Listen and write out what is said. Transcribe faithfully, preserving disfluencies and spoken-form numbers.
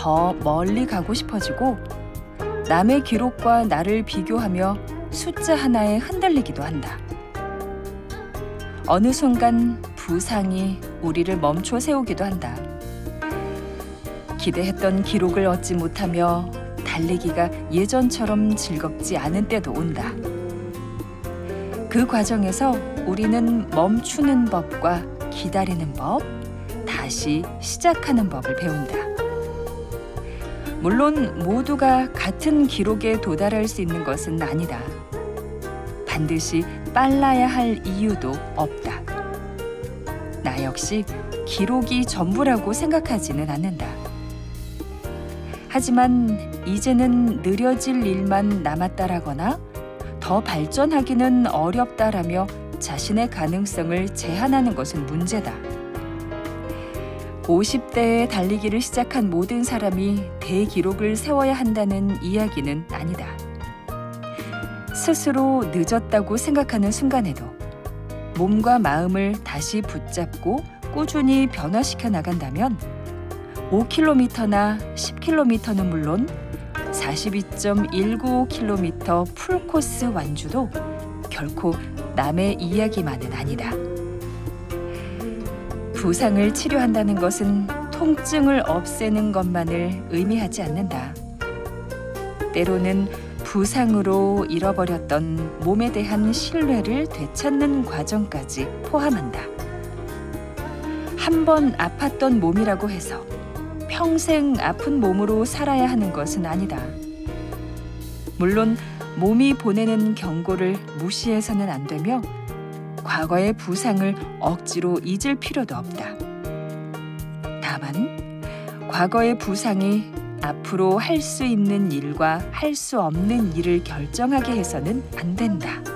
더 멀리 가고 싶어지고 남의 기록과 나를 비교하며 숫자 하나에 흔들리기도 한다. 어느 순간 부상이 우리를 멈춰 세우기도 한다. 기대했던 기록을 얻지 못하며 달리기가 예전처럼 즐겁지 않은 때도 온다. 그 과정에서 우리는 멈추는 법과 기다리는 법, 다시 시작하는 법을 배운다. 물론 모두가 같은 기록에 도달할 수 있는 것은 아니다. 반드시 빨라야 할 이유도 없다. 나 역시 기록이 전부라고 생각하지는 않는다. 하지만 이제는 느려질 일만 남았다라거나 더 발전하기는 어렵다라며 자신의 가능성을 제한하는 것은 문제다. 오십 대에 달리기를 시작한 모든 사람이 대기록을 세워야 한다는 이야기는 아니다. 스스로 늦었다고 생각하는 순간에도 몸과 마음을 다시 붙잡고 꾸준히 변화시켜 나간다면 오 킬로미터나 십 킬로미터는 물론 사십이 점 일구오 킬로미터 풀코스 완주도 결코 남의 이야기만은 아니다. 부상을 치료한다는 것은 통증을 없애는 것만을 의미하지 않는다. 때로는 부상으로 잃어버렸던 몸에 대한 신뢰를 되찾는 과정까지 포함한다. 한 번 아팠던 몸이라고 해서 평생 아픈 몸으로 살아야 하는 것은 아니다. 물론 몸이 보내는 경고를 무시해서는 안 되며 과거의 부상을 억지로 잊을 필요도 없다. 다만 과거의 부상이 앞으로 할 수 있는 일과 할 수 없는 일을 결정하게 해서는 안 된다.